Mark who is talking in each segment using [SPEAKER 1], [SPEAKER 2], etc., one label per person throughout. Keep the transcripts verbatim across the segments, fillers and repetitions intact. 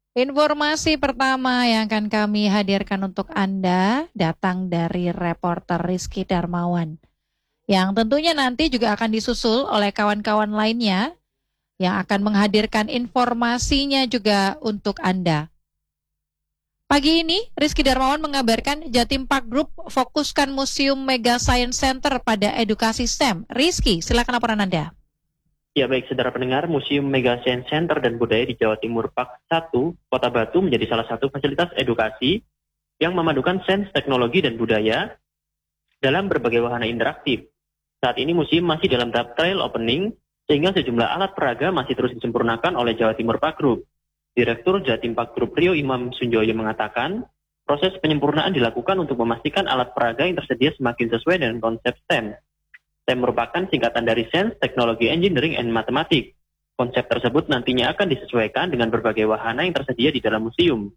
[SPEAKER 1] Informasi pertama yang akan kami hadirkan untuk Anda datang dari reporter Rizky Darmawan, yang tentunya nanti juga akan disusul oleh kawan-kawan lainnya yang akan menghadirkan informasinya juga untuk Anda. Pagi ini, Rizky Darmawan mengabarkan Jatim Park Group fokuskan Museum Mega Science Center pada edukasi S T E M. Rizky, silakan laporan Anda.
[SPEAKER 2] Ya baik, saudara pendengar, Museum Mega Science Center dan Budaya di Jawa Timur Park satu, Kota Batu menjadi salah satu fasilitas edukasi yang memadukan sains, teknologi, dan budaya dalam berbagai wahana interaktif. Saat ini museum masih dalam tahap trial opening, sehingga sejumlah alat peraga masih terus disempurnakan oleh Jawa Timur Park Group. Direktur Jatim Park Group Rio Imam Sunjoyo mengatakan, proses penyempurnaan dilakukan untuk memastikan alat peraga yang tersedia semakin sesuai dengan konsep S T E M. S T E M merupakan singkatan dari Sains, Teknologi, Engineering, and Mathematics. Konsep tersebut nantinya akan disesuaikan dengan berbagai wahana yang tersedia di dalam museum.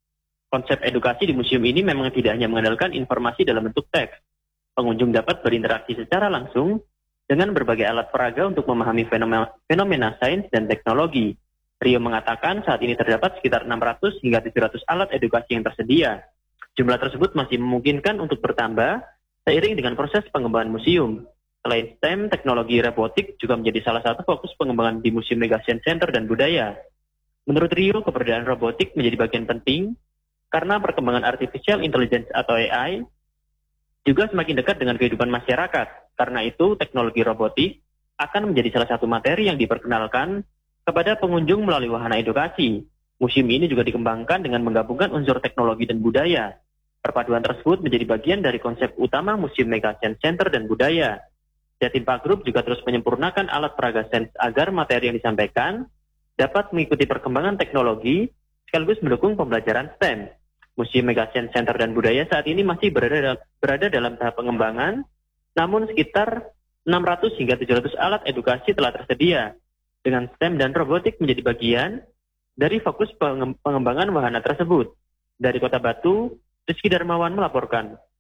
[SPEAKER 2] Konsep edukasi di museum ini memang tidak hanya mengandalkan informasi dalam bentuk teks. Pengunjung dapat berinteraksi secara langsung dengan berbagai alat peraga untuk memahami fenomena, fenomena sains dan teknologi. Rio mengatakan saat ini terdapat sekitar enam ratus hingga tujuh ratus alat edukasi yang tersedia. Jumlah tersebut masih memungkinkan untuk bertambah seiring dengan proses pengembangan museum. Selain S T E M, teknologi robotik juga menjadi salah satu fokus pengembangan di Museum Mega Science Center dan Budaya. Menurut Rio, keberadaan robotik menjadi bagian penting karena perkembangan artificial intelligence atau A I juga semakin dekat dengan kehidupan masyarakat. Karena itu, teknologi robotik akan menjadi salah satu materi yang diperkenalkan kepada pengunjung melalui wahana edukasi. Museum ini juga dikembangkan dengan menggabungkan unsur teknologi dan budaya. Perpaduan tersebut menjadi bagian dari konsep utama Museum Mega Science Center dan Budaya. Jatim Park Group juga terus menyempurnakan alat peraga sains agar materi yang disampaikan dapat mengikuti perkembangan teknologi sekaligus mendukung pembelajaran S T E M. Museum Mega Science Center dan Budaya saat ini masih berada, berada dalam tahap pengembangan, namun sekitar enam ratus hingga tujuh ratus alat edukasi telah tersedia. Dengan S T E M dan robotik menjadi bagian dari fokus pengembangan wahana tersebut. Dari Kota Batu, Rizky Darmawan melaporkan.